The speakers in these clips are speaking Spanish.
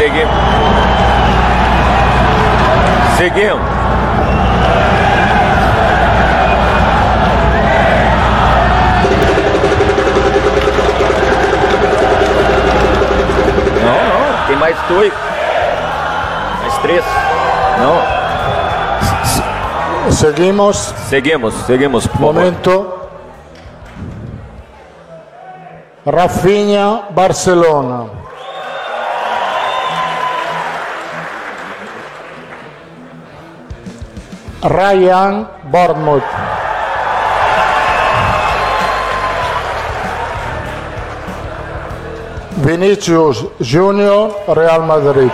Seguimos. Não, tem mais 2. Mais 3. Não. Seguimos. Por Momento. Rafinha, Barcelona. Ryan, Bournemouth. Vinicius Junior, Real Madrid.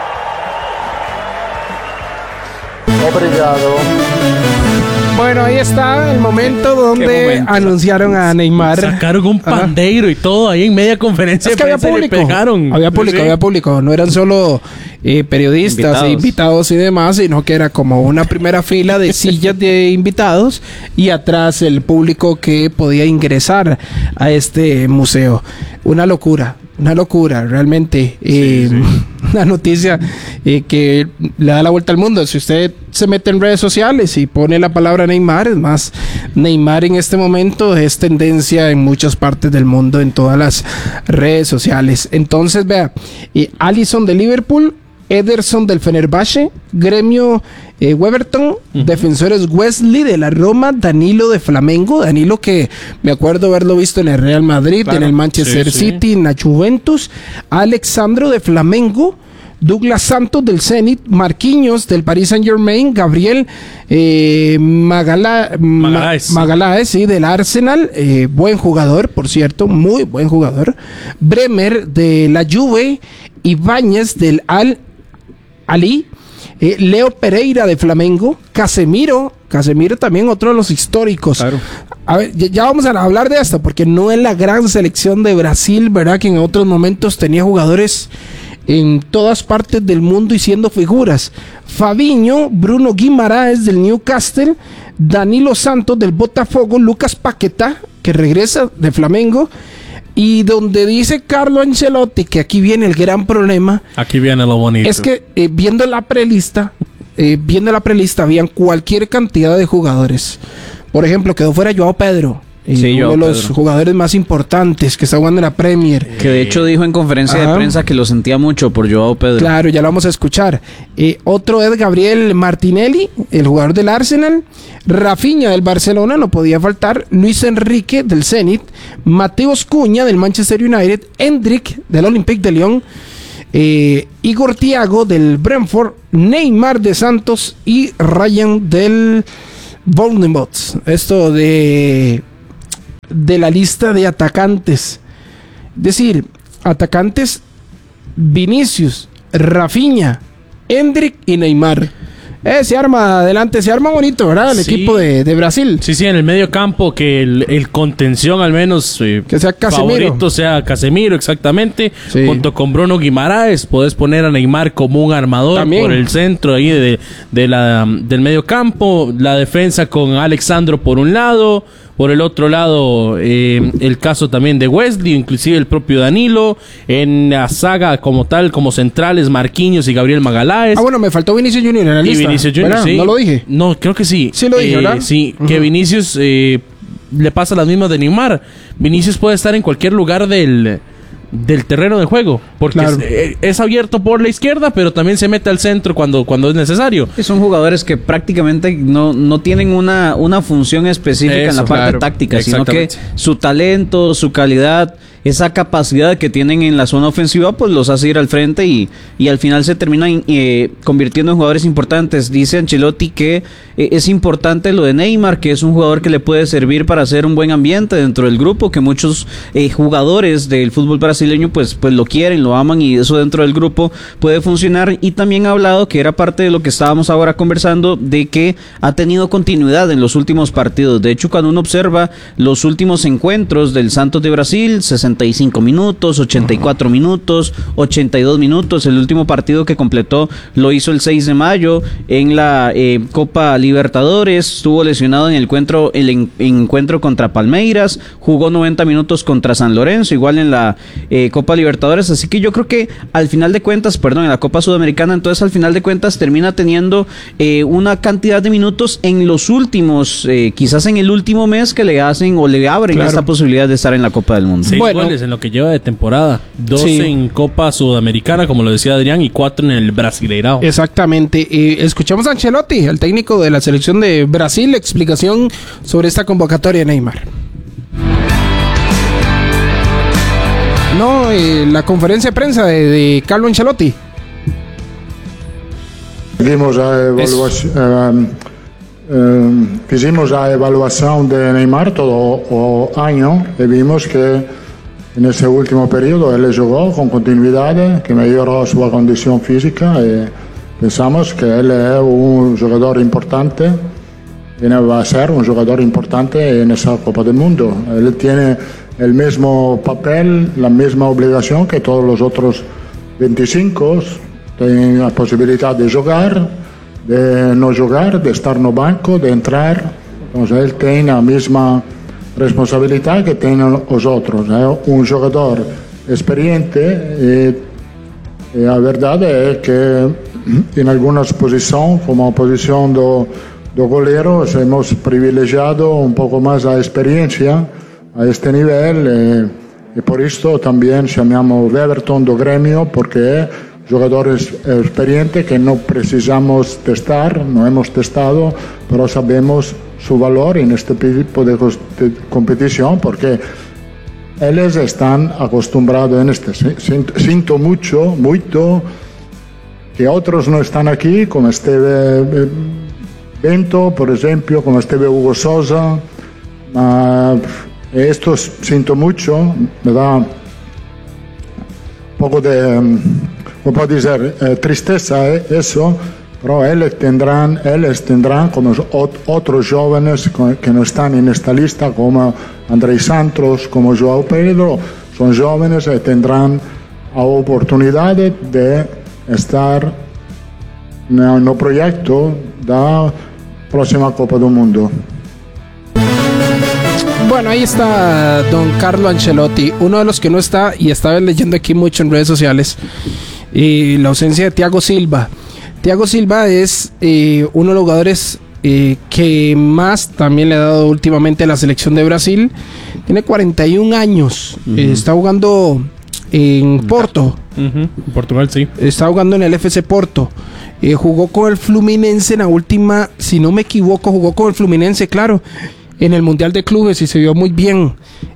Obrigado. Bueno, ahí está el momento donde anunciaron a Neymar. Sacaron un pandeiro y todo ahí en media conferencia. Es que había público. Había público. No eran solo periodistas, invitados y demás, sino que era como una primera fila de sillas de invitados y atrás el público que podía ingresar a este museo. Una locura, realmente. Una noticia que le da la vuelta al mundo. Si usted se mete en redes sociales y pone la palabra Neymar, es más, Neymar en este momento es tendencia en muchas partes del mundo, en todas las redes sociales. Entonces, vea, Alisson de Liverpool, Ederson del Fenerbahce, Gremio Weverton, Defensores Wesley de la Roma, Danilo de Flamengo, Danilo que me acuerdo haberlo visto en el Real Madrid, en el Manchester City, en la Juventus, Alexandro de Flamengo, Douglas Santos del Zenit, Marquinhos del Paris Saint-Germain, Gabriel Magalhaes, sí, del Arsenal, buen jugador, por cierto, muy buen jugador, Bremer de la Juve, Ibáñez del Al-Ali, Leo Pereira de Flamengo, Casemiro también otro de los históricos. Claro. A ver, ya vamos a hablar de esto, porque no es la gran selección de Brasil, ¿verdad? Que en otros momentos tenía jugadores en todas partes del mundo y siendo figuras. Fabinho, Bruno Guimaraes del Newcastle, Danilo Santos del Botafogo, Lucas Paquetá, que regresa de Flamengo. Y donde dice Carlo Ancelotti que aquí viene el gran problema. Aquí viene lo bonito. Es que viendo la prelista habían cualquier cantidad de jugadores. Por ejemplo, quedó fuera Joao Pedro. Uno de los jugadores más importantes que está jugando en la Premier. Que de hecho dijo en conferencia de prensa que lo sentía mucho por Joao Pedro. Claro, ya lo vamos a escuchar. Otro es Gabriel Martinelli, el jugador del Arsenal. Rafinha del Barcelona, no podía faltar. Luis Enrique del Zenit. Mateus Cunha del Manchester United. Endrick del Olympique de Lyon. Igor Thiago del Brentford. Neymar de Santos y Ryan del Bournemouth. Esto de la lista de atacantes. Es decir, atacantes: Vinicius, Rafinha, Endrick y Neymar. Se arma adelante, se arma bonito, ¿verdad? El equipo de Brasil. Sí, en el medio campo, que el contención al menos que sea Casemiro. Favorito sea Casemiro, exactamente. Sí. Junto con Bruno Guimaraes, podés poner a Neymar como un armador también por el centro ahí del medio campo. La defensa con Alexandro por un lado. Por el otro lado, el caso también de Wesley, inclusive el propio Danilo. En la saga como tal, como centrales, Marquinhos y Gabriel Magalhaes. Bueno, me faltó Vinicius Junior en la lista. Y Vinicius Junior, sí. ¿No lo dije? No, creo que sí. Sí lo dije, ¿verdad? Sí, que Vinicius le pasa las mismas de Neymar. Vinicius puede estar en cualquier lugar del terreno de juego, porque claro, es abierto por la izquierda, pero también se mete al centro cuando es necesario. Son jugadores que prácticamente no tienen una función específica en la parte táctica, sino que su talento, su calidad, esa capacidad que tienen en la zona ofensiva, pues los hace ir al frente y al final se terminan convirtiendo en jugadores importantes. Dice Ancelotti que es importante lo de Neymar, que es un jugador que le puede servir para hacer un buen ambiente dentro del grupo, que muchos jugadores del fútbol brasileño pues lo quieren, lo aman, y eso dentro del grupo puede funcionar. Y también ha hablado, que era parte de lo que estábamos ahora conversando, de que ha tenido continuidad en los últimos partidos. De hecho, cuando uno observa los últimos encuentros del Santos de Brasil, 60 65 minutos, 84 minutos, 82 minutos. El último partido que completó lo hizo el 6 de mayo en la Copa Libertadores. Estuvo lesionado en el encuentro contra Palmeiras, jugó 90 minutos contra San Lorenzo, igual en la Copa Libertadores. Así que yo creo que al final de cuentas, en la Copa Sudamericana, entonces al final de cuentas termina teniendo una cantidad de minutos en los últimos, quizás en el último mes, que le hacen o le abren esta posibilidad de estar en la Copa del Mundo. 6 goles en lo que lleva de temporada, 12 en Copa Sudamericana, como lo decía Adrián, y 4 en el Brasileirao. Exactamente. Escuchamos a Ancelotti, el técnico de la selección de Brasil, explicación sobre esta convocatoria, Neymar. No, la conferencia de prensa de Carlo Ancelotti. Hicimos la evaluación de Neymar todo el año y vimos que en ese último periodo él jugó con continuidad, que mejoró su condición física y pensamos que él es un jugador importante y va a ser un jugador importante en esa Copa del Mundo. Él tiene el mismo papel, la misma obligación que todos los otros 25, tienen la posibilidad de jugar, de no jugar, de estar en el banco, de entrar. Entonces él tiene la misma responsabilidad que tienen los otros. Es un jugador experiente y la verdad es que en algunas posiciones, como posición de goleros, hemos privilegiado un poco más la experiencia a este nivel y por esto también llamamos Everton do Gremio, porque es jugadores experientes que no precisamos testar, no hemos testado, pero sabemos su valor en este tipo de competición porque ellos están acostumbrados en este. Siento mucho que otros no están aquí, como Esteve Bento, por ejemplo, como Esteve Hugo Sosa. Esto siento mucho, me da un poco de, ¿cómo puedo decir? Tristeza eso, pero ellos tendrán como otros jóvenes que no están en esta lista, como Andrei Santos, como João Pedro, son jóvenes y tendrán la oportunidad de estar en el proyecto de la próxima Copa del Mundo. Bueno, ahí está don Carlo Ancelotti, uno de los que no está, y estaba leyendo aquí mucho en redes sociales, la ausencia de Thiago Silva. Thiago Silva es uno de los jugadores que más también le ha dado últimamente a la selección de Brasil. Tiene 41 años, está jugando en Porto. En Portugal, sí. Está jugando en el FC Porto. Jugó con el Fluminense en la última, si no me equivoco, jugó con el Fluminense, claro, en el Mundial de Clubes y se vio muy bien.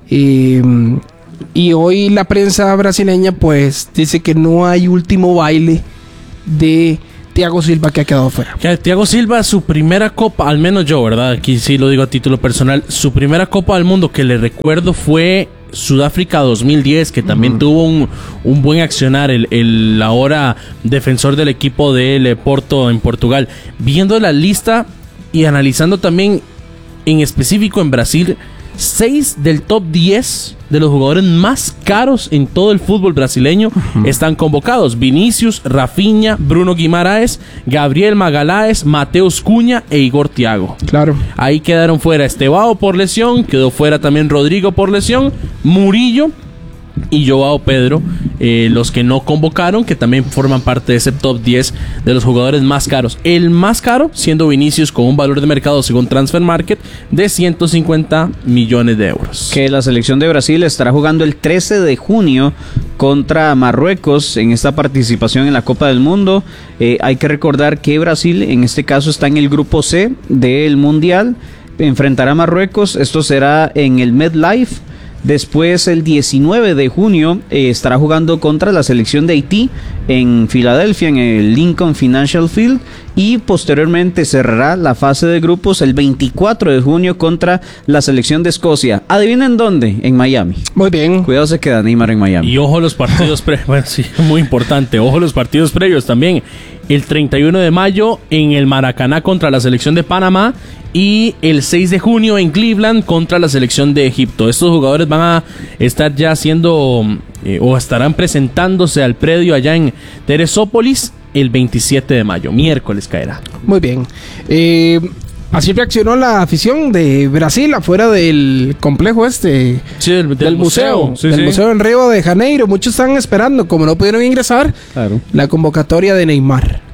Y hoy la prensa brasileña pues dice que no hay último baile de Thiago Silva, que ha quedado fuera. Thiago Silva, su primera Copa, al menos yo, ¿verdad? Aquí sí lo digo a título personal, su primera Copa del Mundo que le recuerdo fue Sudáfrica 2010, que también tuvo un buen accionar, el ahora defensor del equipo del Porto en Portugal. Viendo la lista y analizando también en específico en Brasil, 6 del top 10 de los jugadores más caros en todo el fútbol brasileño están convocados: Vinícius, Rafinha, Bruno Guimaraes, Gabriel Magalhães, Mateus Cunha e Igor Thiago. Claro. Ahí quedaron fuera Estevao por lesión, quedó fuera también Rodrigo por lesión, Murillo y João Pedro, los que no convocaron, que también forman parte de ese top 10 de los jugadores más caros. El más caro siendo Vinícius, con un valor de mercado según Transfer Market de 150 millones de euros. Que la selección de Brasil estará jugando el 13 de junio contra Marruecos en esta participación en la Copa del Mundo. Hay que recordar que Brasil en este caso está en el grupo C del Mundial, enfrentará a Marruecos, esto será en el MetLife. Después, el 19 de junio, estará jugando contra la selección de Haití en Filadelfia, en el Lincoln Financial Field. Y posteriormente cerrará la fase de grupos el 24 de junio contra la selección de Escocia. ¿Adivinen dónde? En Miami. Muy bien. Cuidado, se queda Neymar en Miami. Y ojo los partidos previos. Bueno, sí, muy importante. Ojo los partidos previos también. El 31 de mayo en el Maracaná contra la selección de Panamá. y el 6 de junio en Cleveland contra la selección de Egipto. Estos jugadores van a estar ya haciendo o estarán presentándose al predio allá en Teresópolis el 27 de mayo, miércoles caerá. Muy bien. Así reaccionó la afición de Brasil afuera del complejo sí, del museo. Sí, del museo en Río de Janeiro. Muchos están esperando, como no pudieron ingresar, la convocatoria de Neymar.